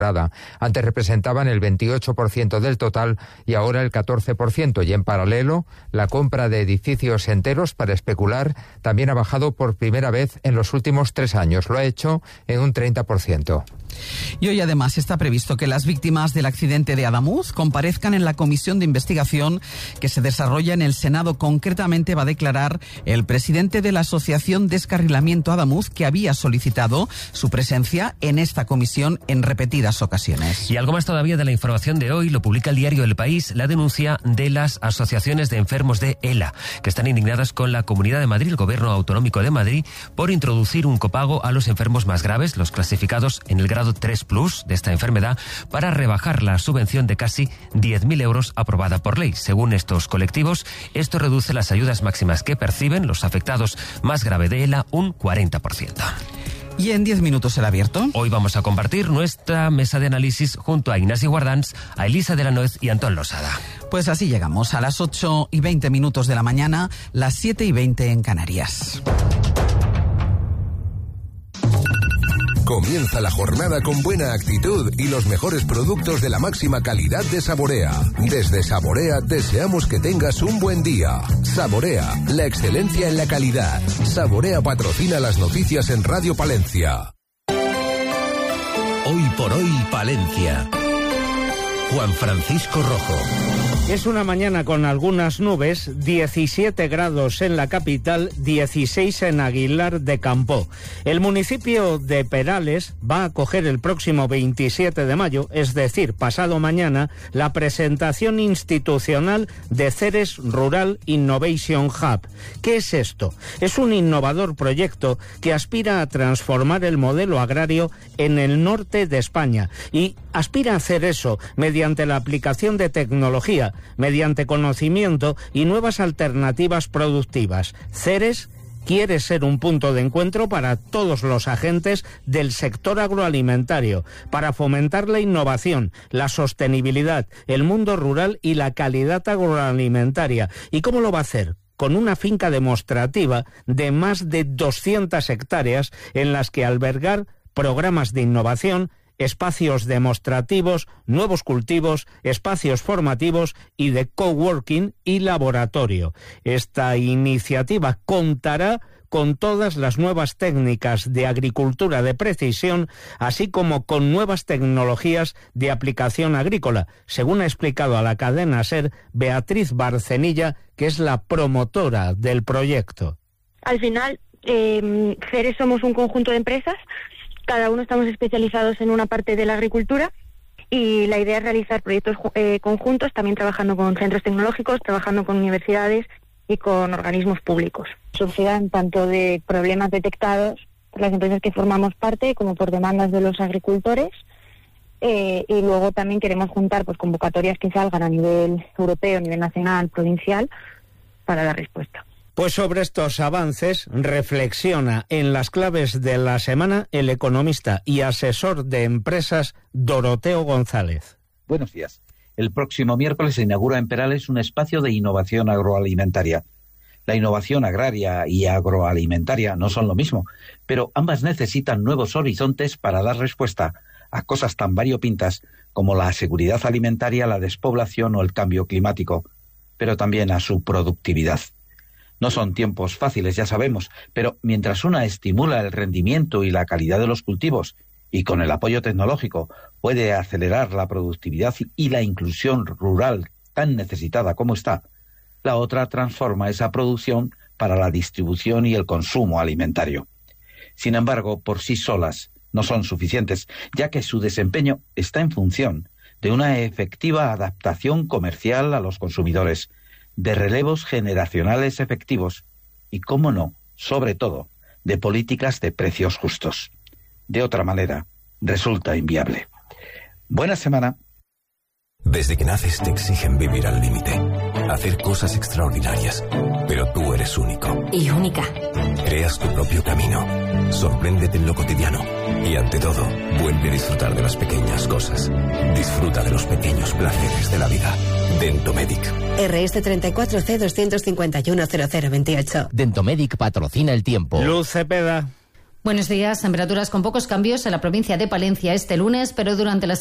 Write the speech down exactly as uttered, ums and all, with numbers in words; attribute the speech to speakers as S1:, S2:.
S1: Antes representaban el veintiocho por ciento del total y ahora el catorce por ciento. Y en paralelo, la compra de edificios enteros para especular también ha bajado por primera vez en los últimos tres años. Lo ha hecho en un treinta por ciento.
S2: Y hoy además está previsto que las víctimas del accidente de Adamuz comparezcan en la comisión de investigación que se desarrolla en el Senado. Concretamente va a declarar el presidente de la Asociación Descarrilamiento Adamuz, que había solicitado su presencia en esta comisión en repetidas ocasiones.
S3: Y algo más todavía de la información de hoy lo publica el diario El País, la denuncia de las asociaciones de enfermos de ELA, que están indignadas con la Comunidad de Madrid, el Gobierno Autonómico de Madrid, por introducir un copago a los enfermos más graves, los clasificados en el grado tres plus de esta enfermedad, para rebajar la subvención de casi diez mil euros aprobada por ley. Según estos colectivos, esto reduce las ayudas máximas que perciben los afectados más grave de ELA un cuarenta por ciento.
S2: Y en diez minutos será abierto.
S3: Hoy vamos a compartir nuestra mesa de análisis junto a Ignasi Guardans, a Elisa de la Nuez y Antón Losada.
S2: Pues así llegamos a las ocho y veinte minutos de la mañana, las siete y veinte en Canarias.
S4: Comienza la jornada con buena actitud y los mejores productos de la máxima calidad de Saborea. Desde Saborea deseamos que tengas un buen día. Saborea, la excelencia en la calidad. Saborea patrocina las noticias en Radio Palencia.
S5: Hoy por hoy Palencia. Juan Francisco Rojo.
S6: Es una mañana con algunas nubes, diecisiete grados en la capital, dieciséis en Aguilar de Campoo. El municipio de Perales va a acoger el próximo veintisiete de mayo, es decir, pasado mañana, la presentación institucional de Ceres Rural Innovation Hub. ¿Qué es esto? Es un innovador proyecto que aspira a transformar el modelo agrario en el norte de España y aspira a hacer eso mediante la aplicación de tecnología, mediante conocimiento y nuevas alternativas productivas. Ceres quiere ser un punto de encuentro para todos los agentes del sector agroalimentario, para fomentar la innovación, la sostenibilidad, el mundo rural y la calidad agroalimentaria. ¿Y cómo lo va a hacer? Con una finca demostrativa de más de doscientas hectáreas en las que albergar programas de innovación, espacios demostrativos, nuevos cultivos, espacios formativos y de coworking y laboratorio. Esta iniciativa contará con todas las nuevas técnicas de agricultura de precisión, así como con nuevas tecnologías de aplicación agrícola, según ha explicado a la cadena SER Beatriz Barcenilla, que es la promotora del proyecto.
S7: Al final, eh, Ceres somos un conjunto de empresas. Cada uno estamos especializados en una parte de la agricultura y la idea es realizar proyectos eh, conjuntos, también trabajando con centros tecnológicos, trabajando con universidades y con organismos públicos. Surgirán tanto de problemas detectados por las empresas que formamos parte como por demandas de los agricultores eh, y luego también queremos juntar pues convocatorias que salgan a nivel europeo, a nivel nacional, provincial, para dar respuesta.
S6: Pues sobre estos avances reflexiona en las claves de la semana el economista y asesor de empresas Doroteo González.
S8: Buenos días. El próximo miércoles se inaugura en Perales un espacio de innovación agroalimentaria. La innovación agraria y agroalimentaria no son lo mismo, pero ambas necesitan nuevos horizontes para dar respuesta a cosas tan variopintas como la seguridad alimentaria, la despoblación o el cambio climático, pero también a su productividad. No son tiempos fáciles, ya sabemos, pero mientras una estimula el rendimiento y la calidad de los cultivos y con el apoyo tecnológico puede acelerar la productividad y la inclusión rural tan necesitada como está, la otra transforma esa producción para la distribución y el consumo alimentario. Sin embargo, por sí solas no son suficientes, ya que su desempeño está en función de una efectiva adaptación comercial a los consumidores, de relevos generacionales efectivos y, cómo no, sobre todo, de políticas de precios justos. De otra manera, resulta inviable. Buena semana.
S5: Desde que naces te exigen vivir al límite, hacer cosas extraordinarias, pero tú eres único.
S9: Y única.
S5: Creas tu propio camino, sorpréndete en lo cotidiano y, ante todo, vuelve a disfrutar de las pequeñas cosas. Disfruta de los pequeños placeres de la vida. Dentomedic.
S9: R S treinta y cuatro C doscientos cincuenta y uno cero cero veintiocho.
S10: Dentomedic patrocina el tiempo.
S6: Luz Cepeda.
S10: Buenos días. Temperaturas con pocos cambios en la provincia de Palencia este lunes, pero durante la